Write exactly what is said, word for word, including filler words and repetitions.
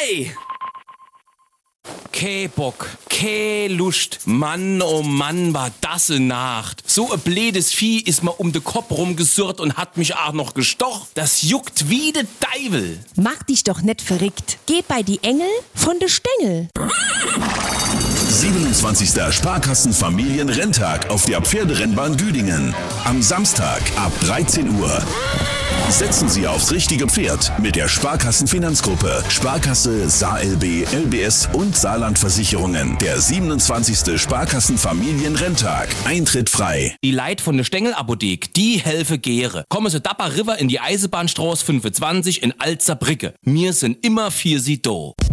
Ey! Keh Bock, keh Lust. Mann, oh Mann, war das eine Nacht. So ein blödes Vieh ist mir um den Kopf rumgesurrt und hat mich auch noch gestochen. Das juckt wie de Deivel. Mach dich doch nicht verrückt. Geh bei die Engel von de Stängel. siebenundzwanzigster Sparkassen-Familienrenntag auf der Pferderennbahn Güdingen. Am Samstag ab dreizehn Uhr. Setzen Sie aufs richtige Pferd mit der Sparkassen-Finanzgruppe, Sparkasse, S A L B, L B S und Saarland-Versicherungen. Der siebenundzwanzigste Sparkassen-Familienrenntag. Eintritt frei. Die Leit von der Stengel-Apothek, die helfe Gere. Kommen Sie Dapper River in die Eisenbahnstraße fünfundzwanzig in Alzerbrücke. Wir sind immer für Sie da.